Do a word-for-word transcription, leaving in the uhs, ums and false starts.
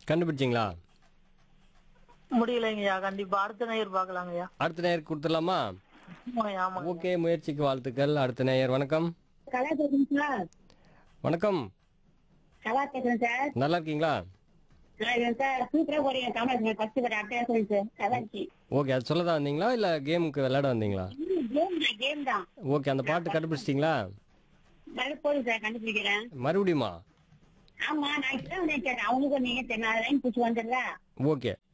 கண்டுபிடிச்சிங்களா? முடியலைங்கய்யா. கண்டிப்பா அடுத்த நேயர் பார்க்கலாங்கய்யா. அடுத்த நேயருக்கு குடுத்துடலாமா? ஆமாங்கய்யா, ஆமாங்கய்யா. ஓகே, முயற்சிக்கு வாழ்த்துக்கள். அடுத்த நேயர் வணக்கம். கலா பேசுறேன் சார். வணக்கம். கலா பேசுறேன் சார். நல்லா இருக்கீங்களா? நல்லா இருக்கேன் சார். சூப்பரா போறீங்க காமராஜ் ஃபர்ஸ்ட் பேர் அட்டையா சொல்லுங்க சார். நல்லா இருக்கு. ஓகே, அது சொல்ல தான் வந்தீங்களா இல்ல கேமுக்கு விளையாட வந்தீங்களா? கேம் தான் கேம் தான். ஓகே, அந்த பாட்டு கண்டுபிடிச்சிட்டீங்களா? நல்ல போதும் சார் கண்டுபிடிக்கிறேன். மறுபடியுமா? ஆமா நான் இப்பதான் வந்து கேட்டேன். அவனுக்கு நீங்க தெரியல லைன் பிடிச்சி வந்துடல. ஓகே,